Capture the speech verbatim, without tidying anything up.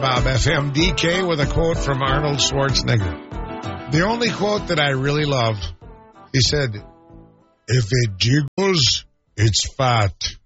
Bob F M. D K with a quote from Arnold Schwarzenegger. The only quote that I really love, he said, "If it jiggles, it's fat.